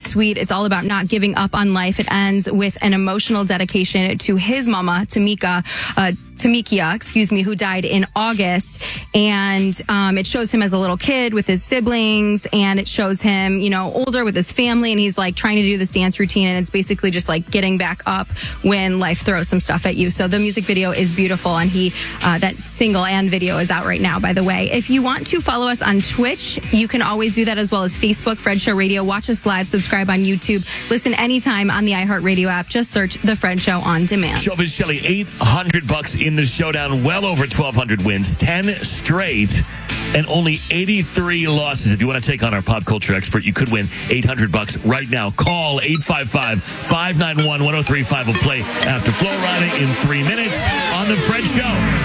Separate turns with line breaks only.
sweet. It's all about not giving up on life. It ends with an emotional dedication to his mama, Tamikia, who died in August. And it shows him as a little kid with his siblings, and it shows him, older with his family, and he's like trying to do this dance routine, and it's basically just like getting back up when life throws some stuff at you. So the music video is beautiful, and that single and video is out right now, by the way. If you want to follow us on Twitch, you can always do that, as well as Facebook, Fred Show Radio. Watch us live, subscribe on YouTube, listen anytime on the iHeartRadio app. Just search The Fred Show on demand.
Showbiz Shelley, $800 in the showdown, well over 1,200 wins, 10 straight, and only 83 losses. If you want to take on our pop culture expert, you could win $800 right now. Call 855-591-1035. We'll play after Flo Rida in 3 minutes on The Fred Show.